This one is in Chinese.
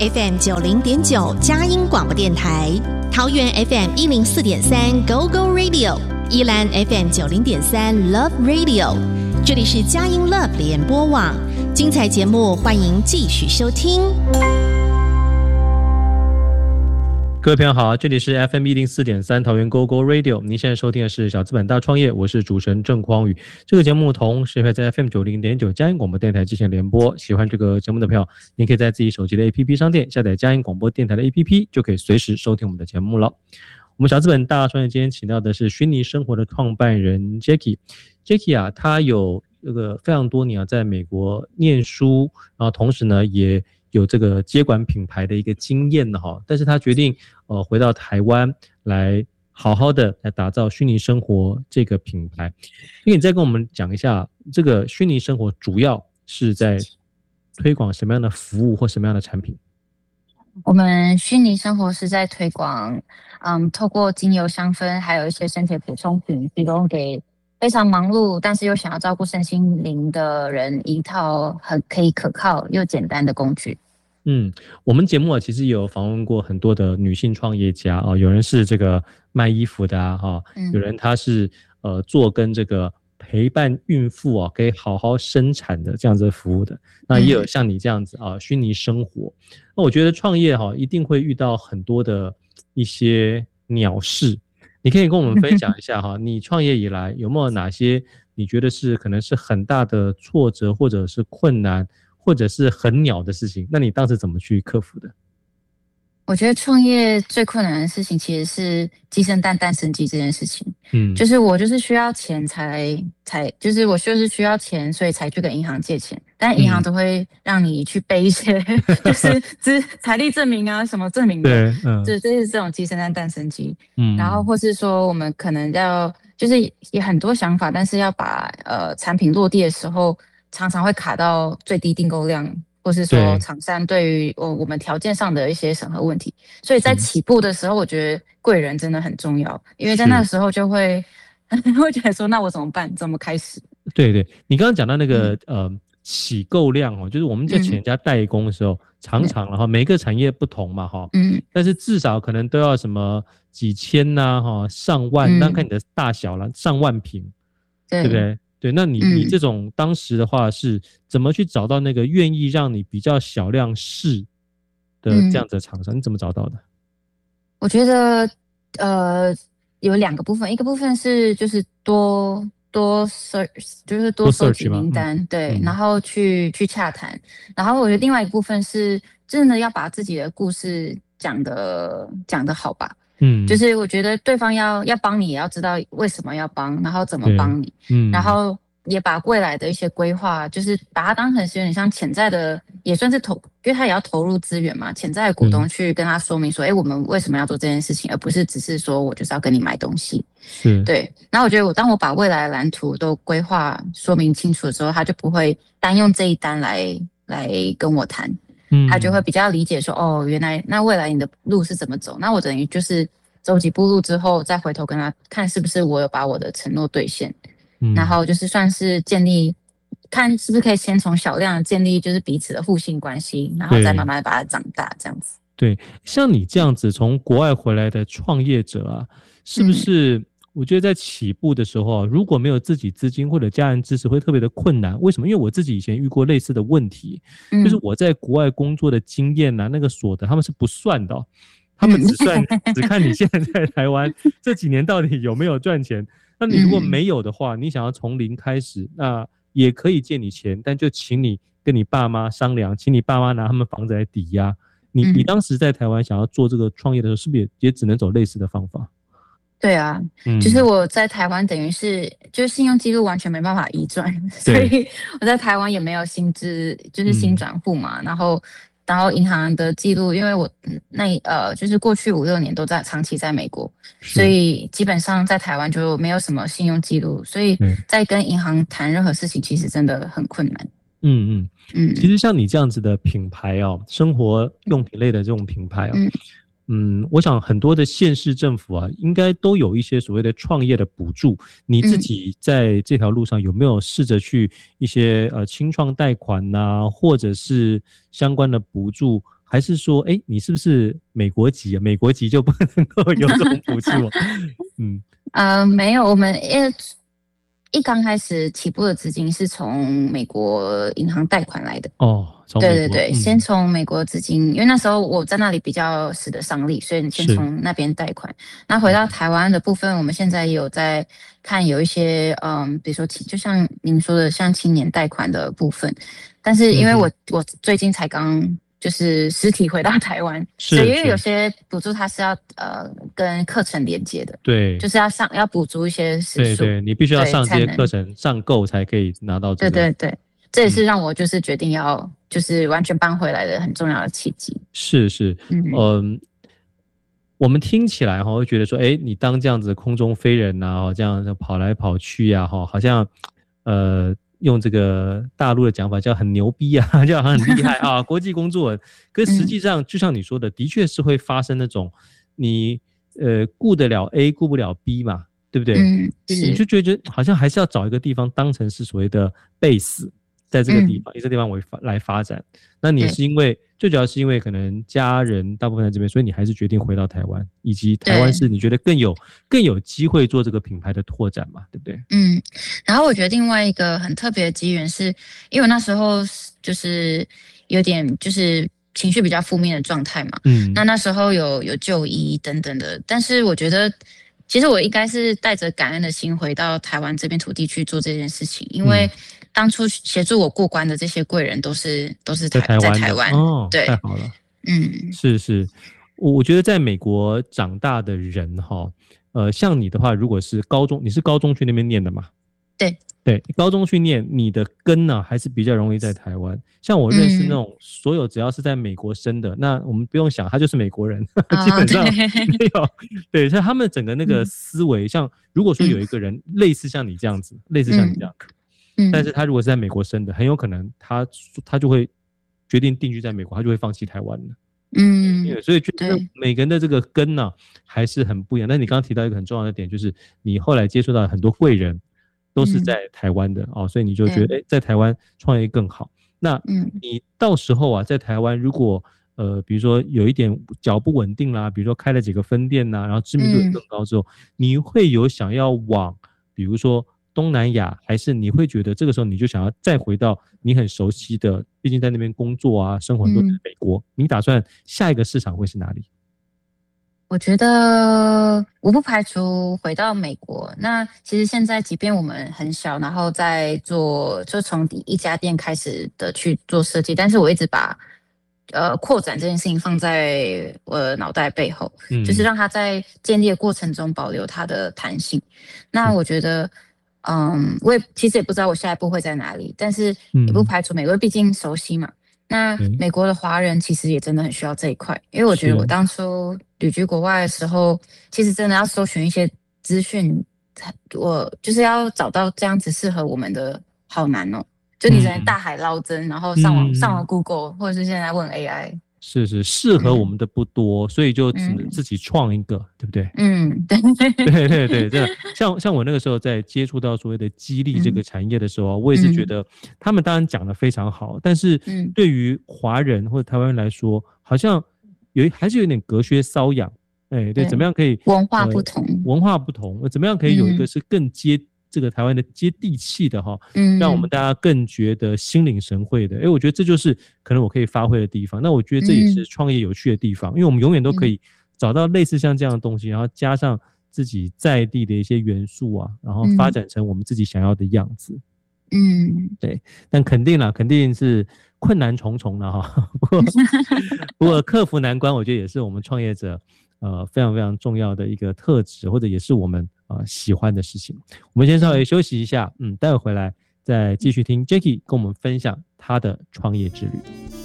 FM 90.9佳音广播电台，桃园 FM 104.3 Go Go Radio， 宜兰 FM 90.3 Love Radio。这里是佳音 Love 联播网，精彩节目欢迎继续收听。 各位朋友好，这里是 FM 104.3桃园 Go Go Radio， 您现在收听的是小资本大创业，我是主持人郑匡宇。这个节目同时会在 FM 90.9佳音广播电台进行联播。喜欢这个节目的朋友，您可以在自己手机的 APP 商店下载佳音广播电台的 APP， 就可以随时收听我们的节目了。我们小资本大创业今天请到的是虚拟生活的创办人 Jacky。Jacky 啊，他有这个非常多年在美国念书，然后同时呢也有这个接管品牌的一个经验的哈，但是他决定回到台湾来好好的来打造虚拟生活这个品牌。因为你再跟我们讲一下，这个虚拟生活主要是在推广什么样的服务或什么样的产品？ 我们虚拟生活是在推广，透过精油香氛，还有一些身体补充品，提供给非常忙碌但是又想要照顾身心灵的人一套很可以可靠又简单的工具。 我们节目其实有访问过很多的女性创业家有人是这个卖衣服的有人他是做跟这个陪伴孕妇可以好好生产的这样子的服务的，那也有像你这样子虚拟生活。那我觉得创业一定会遇到很多的一些鸟事，你可以跟我们分享一下你创业以来有没有哪些你觉得是可能是很大的挫折或者是困难或者是很鸟的事情，那你当时怎么去克服的？ 我觉得创业最困难的事情其实是鸡生蛋蛋生鸡这件事情。就是我就是需要钱就是我就是需要钱，所以才去跟银行借钱，但银行都会让你去背一些就是财力证明什么证明的，对，这是这种鸡生蛋蛋生鸡。然后或是说我们可能要就是也很多想法，但是要把产品落地的时候常常会卡到最低订购量，或是说厂商对于我们条件上的一些审核问题，所以在起步的时候我觉得贵人真的很重要，因为在那个时候就会觉得说那我怎么办，怎么开始。对， 你刚刚讲到那个起购量就是我们在请人家代工的时候常常然后每个产业不同嘛但是至少可能都要什么几千上万，那看你的大小啦，上万瓶，对不对？对，那你这种当时的话是怎么去找到那个愿意让你比较小量试的这样子的厂商？你怎么找到的？ 我觉得有两个部分，一个部分是就是多 search， 就是多收集名单，对，然后去洽谈，然后我觉得另外一个部分是真的要把自己的故事讲得好吧。就是我觉得对方要帮你，也要知道为什么要帮，然后怎么帮你，然后也把未来的一些规划，就是把它当成是有点像潜在的，也算是因为他也要投入资源嘛，潜在的股东去跟他说明说，我们为什么要做这件事情，而不是只是说我就是要跟你买东西。对。然后我觉得当我把未来的蓝图都规划说明清楚的时候，他就不会单用这一单来跟我谈。他就会比较理解说原来那未来你的路是怎么走，那我等于就是走几步路之后再回头跟他看是不是我有把我的承诺兑现，然后就是算是建立，看是不是可以先从小量建立就是彼此的互信关系，然后再慢慢把它长大这样子。 对，像你这样子从国外回来的创业者是不是我觉得在起步的时候如果没有自己资金或者家人支持会特别的困难。为什么？因为我自己以前遇过类似的问题，就是我在国外工作的经验那个所得他们是不算的他们只看你现在在台湾这几年到底有没有赚钱。那你如果没有的话，你想要从零开始，那也可以借你钱，但就请你跟你爸妈商量，请你爸妈拿他们房子来抵押。你当时在台湾想要做这个创业的时候，是不是也只能走类似的方法？ 对啊，就是我在台湾等于是就是信用记录完全没办法移转，所以我在台湾也没有就是新转户嘛，然后银行的记录，因为我就是过去5-6年都长期在美国，所以基本上在台湾就没有什么信用记录，所以在跟银行谈任何事情其实真的很困难。 其实像你这样子的品牌生活用品类的这种品牌我想很多的县市政府应该都有一些所谓的创业的补助。你自己在这条路上有没有试着去一些青创贷款或者是相关的补助， 还是说你是不是美国籍啊？美国籍就不能够有这种补助？ 没有，我们一刚开始起步的资金是从美国银行贷款来的。对，先从美国资金，因为那时候我在那里比较使得上力，所以先从那边贷款。那回到台湾的部分，我们现在也有在看有一些比如说就像您说的像青年贷款的部分，但是因为我最近才刚就是实体回到台湾，所以因为有些补助它是要跟课程连接的， 对， 就是要补足一些时数， 对，你必须要上这些课程上够才可以拿到这个。 对，这也是让我就是决定要就是完全搬回来的很重要的契机。 是，我们听起来会觉得说，你当这样子空中飞人啊，这样跑来跑去啊，好像用这个大陆的讲法叫很牛逼啊，叫很厉害啊，国际工作。可是实际上，就像你说的，的确是会发生那种你顾得了 A 顾不了 B 嘛，对不对？你就觉得好像还是要找一个地方当成是所谓的 base， 在这个地方以这个地方来发展。那你是因为最主要是因为可能家人大部分在这边，所以你还是决定回到台湾，以及台湾是你觉得更有机会做这个品牌的拓展嘛，对不对？ 然后我觉得另外一个很特别的机缘是，因为我那时候就是有点就是情绪比较负面的状态嘛，那时候有就医等等的，但是我觉得其实我应该是带着感恩的心回到台湾这片土地去做这件事情，因为当初协助我过关的这些贵人都是在台湾对， 太好了。是，我觉得在美国长大的人像你的话，如果是你是高中去那边念的嘛？对，高中去念，你的根呢还是比较容易在台湾。像我认识那种所有只要是在美国生的，那我们不用想，他就是美国人，基本上没有。对，所以他们整个那个思维，像如果说有一个人类似像你这样子，但是他如果是在美国生的，很有可能他就会决定定居在美国，他就会放弃台湾了。所以觉得每个人的这个根呢还是很不一样。但你刚刚提到一个很重要的点，就是你后来接触到很多贵人都是在台湾的所以你就觉得在台湾创业更好。那你到时候啊，在台湾如果比如说有一点脚不稳定啦，比如说开了几个分店然后知名度也更高之后，你会有想要往比如说东南亚，还是你会觉得这个时候你就想要再回到你很熟悉的，毕竟在那边工作啊生活很多年的美国，你打算下一个市场会是哪里？ 我觉得我不排除回到美国。那其实现在即便我们很小，然后在做就从一家店开始的去做设计，但是我一直把扩展这件事情放在我的脑袋背后，就是让它在建立的过程中保留它的弹性。那我觉得我其实也不知道我下一步会在哪里，但是也不排除美国，毕竟熟悉嘛。那美国的华人其实也真的很需要这一块，因为我觉得我当初旅居国外的时候，其实真的要搜寻一些资讯，我就是要找到这样子适合我们的，好难哦。就你在大海捞针，然后上网 Google， 或者是现在问 AI。是适合我们的不多，所以就只能自己创一个，对不对？对，这像我那个时候在接触到所谓的激励这个产业的时候，我也是觉得他们当然讲得非常好，但是对于华人或者台湾人来说，好像还是有点隔靴搔痒。对，怎么样可以文化不同，怎么样可以有一个是更这个台湾的接地气的让我们大家更觉得心领神会的。我觉得这就是可能我可以发挥的地方。那我觉得这也是创业有趣的地方，因为我们永远都可以找到类似像这样的东西，然后加上自己在地的一些元素啊，然后发展成我们自己想要的样子。对，但肯定是困难重重的不过克服难关，我觉得也是我们创业者非常非常重要的一个特质，或者也是我们喜欢的事情。我们先稍微休息一下，待会回来再继续听 Jacky 跟我们分享他的创业之旅。